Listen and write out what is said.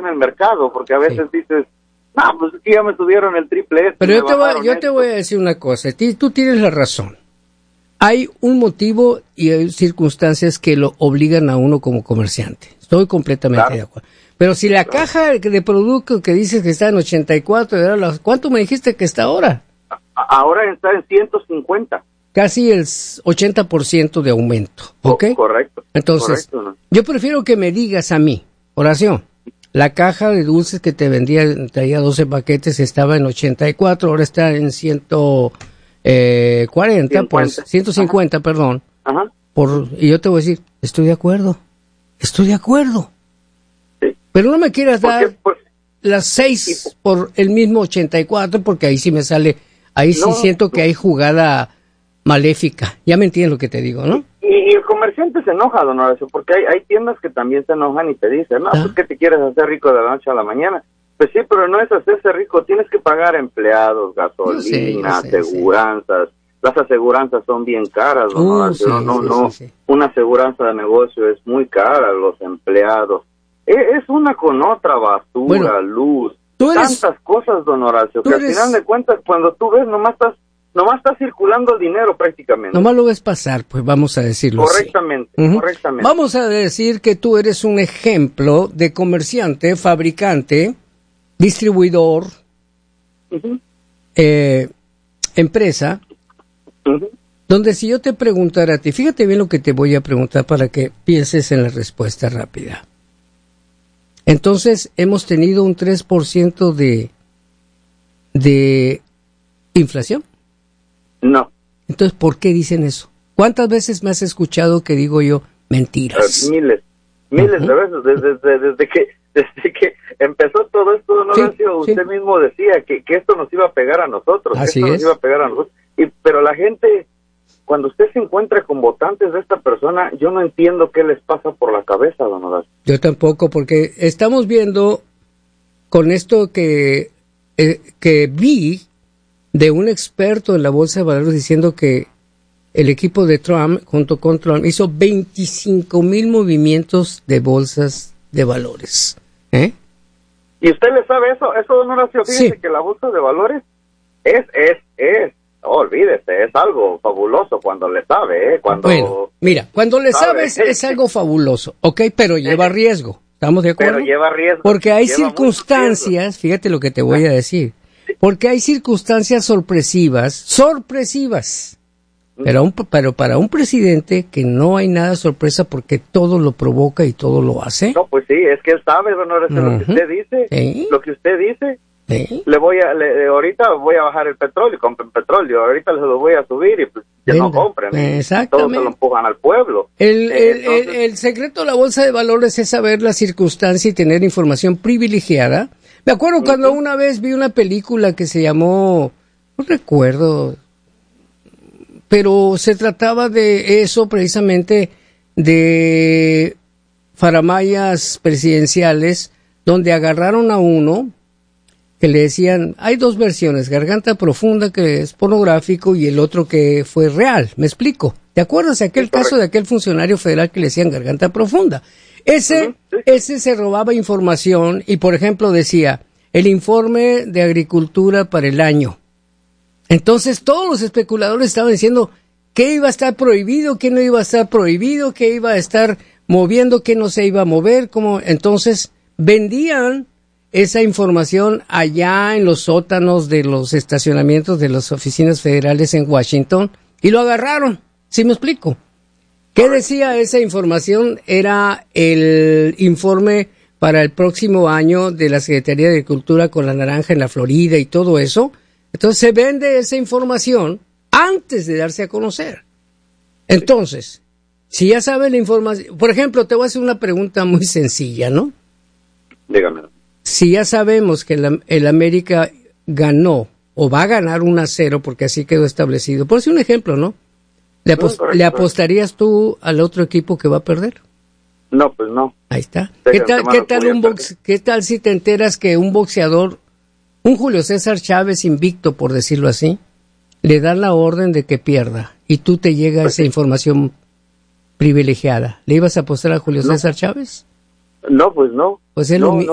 en el mercado, porque a veces dices, no, pues es que ya me subieron el triple S. Pero yo te voy a decir una cosa, tú tienes la razón. Hay un motivo y hay circunstancias que lo obligan a uno como comerciante. Estoy completamente de acuerdo. Pero si la caja de producto que dices que está en 84, ¿cuánto me dijiste que está ahora? Ahora está en 150. Casi el 80% de aumento, ¿ok? Correcto. Entonces, correcto, ¿no? Yo prefiero que me digas a mí, Horacio, la caja de dulces que te vendía, traía 12 paquetes, estaba en 84, ahora está en 150, perdón. Ajá. Y yo te voy a decir, estoy de acuerdo. Sí. Pero no me quieras dar Pues, las 6 por el mismo 84, porque ahí sí me sale, ahí sí siento que hay jugada maléfica. Ya me entiendes lo que te digo, ¿no? Y el comerciante se enoja, don Horacio, porque hay tiendas que también se enojan y te dicen, no, pues que te quieres hacer rico de la noche a la mañana. Pues sí, pero no es hacerse rico, tienes que pagar empleados, gasolina, aseguranzas. Las aseguranzas son bien caras, don Horacio. Una aseguranza de negocio es muy cara, los empleados. Es una con otra, basura, luz, tantas cosas, don Horacio, que al final de cuentas, cuando tú ves, nomás está circulando el dinero prácticamente. Nomás lo ves pasar, pues vamos a decirlo correctamente, así. Correctamente. Vamos a decir que tú eres un ejemplo de comerciante, fabricante, distribuidor, empresa, donde si yo te preguntara a ti, fíjate bien lo que te voy a preguntar para que pienses en la respuesta rápida. Entonces, hemos tenido un 3% de inflación. No. Entonces, ¿por qué dicen eso? ¿Cuántas veces me has escuchado que digo yo mentiras? Miles de veces, desde que empezó todo esto, don Horacio, usted mismo decía que esto nos iba a pegar a nosotros. Pero la gente, cuando usted se encuentra con votantes de esta persona, yo no entiendo qué les pasa por la cabeza, don Horacio. Yo tampoco, porque estamos viendo con esto que vi de un experto en la bolsa de valores diciendo que el equipo de Trump, junto con Trump, hizo 25,000 movimientos de bolsas de valores. ¿Y usted le sabe eso, don Horacio? Fíjese que la bolsa de valores no olvídese, es algo fabuloso cuando le sabe, Bueno, mira, cuando le sabes es algo fabuloso, pero lleva riesgo, ¿estamos de acuerdo? Pero lleva riesgo. Porque hay circunstancias, fíjate lo que te voy a decir, porque hay circunstancias sorpresivas, pero para un presidente que no hay nada sorpresa porque todo lo provoca y todo lo hace. No, pues sí, es que él sabe, don Horacio, lo que usted dice, ¿Sí? ahorita voy a bajar el petróleo, compren petróleo, ahorita se lo voy a subir y pues ya no compren. Exactamente. Todo se lo empujan al pueblo. El secreto de la bolsa de valores es saber la circunstancia y tener información privilegiada. Me acuerdo cuando una vez vi una película que se llamó, no recuerdo, pero se trataba de eso precisamente, de faramayas presidenciales, donde agarraron a uno que le decían, hay dos versiones, Garganta Profunda, que es pornográfico, y el otro que fue real. ¿Me explico? ¿Te acuerdas de aquel caso de aquel funcionario federal que le decían Garganta Profunda? Ese se robaba información y, por ejemplo, decía, el informe de agricultura para el año. Entonces, todos los especuladores estaban diciendo qué iba a estar prohibido, qué no iba a estar prohibido, qué iba a estar moviendo, qué no se iba a mover. Entonces, vendían esa información allá en los sótanos de los estacionamientos de las oficinas federales en Washington y lo agarraron. ¿Sí me explico? ¿Qué decía esa información? Era el informe para el próximo año de la Secretaría de Agricultura con la naranja en la Florida y todo eso. Entonces se vende esa información antes de darse a conocer. Entonces, si ya sabe la información, por ejemplo, te voy a hacer una pregunta muy sencilla, ¿no? Dígame. Si ya sabemos que el América ganó o va a ganar 1-0 porque así quedó establecido, por decir un ejemplo, ¿no? ¿Le apostarías tú al otro equipo que va a perder? No, pues no. Ahí está. ¿Qué tal si te enteras que un boxeador, un Julio César Chávez invicto, por decirlo así, le dan la orden de que pierda y tú te llega esa información privilegiada? ¿Le ibas a apostar a Julio César Chávez? No, pues no. Pues es lo mismo.